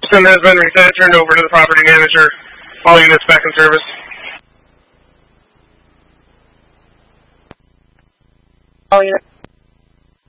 System has been reset, turned over to the property manager. All units back in service. All units.